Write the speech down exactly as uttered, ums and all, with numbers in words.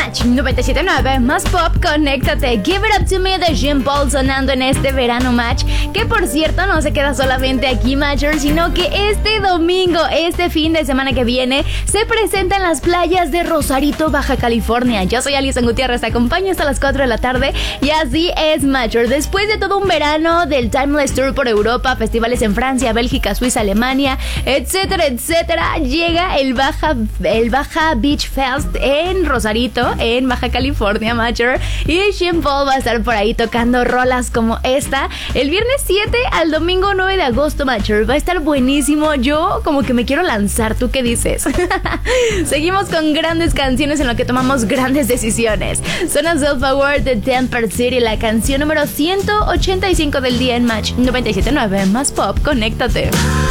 Match noventa y siete punto nueve más pop, conéctate. Give It Up To Me de Sean Paul sonando en este verano Match, que por cierto no se queda solamente aquí, Matcher, sino que este domingo, este fin de semana que viene, se presenta en las playas de Rosarito, Baja California. Yo soy Alison Gutiérrez, te acompaño hasta las cuatro de la tarde y así es, Matcher. Después de todo un verano del Timeless Tour por Europa, festivales en Francia, Bélgica, Suiza, Alemania, etcétera, etcétera, llega el Baja, el Baja Beach Fest en Rosarito, en Baja California, Matcher, y Sean Paul va a estar por ahí tocando rolas como esta el viernes siete al domingo nueve de agosto, Matcher. Va a estar buenísimo. Yo como que me quiero lanzar. ¿Tú qué dices? Seguimos con grandes canciones en lo que tomamos grandes decisiones. Suena Self Aware de Temper City, la canción número ciento ochenta y cinco del día en Match noventa y siete punto nueve más pop, conéctate.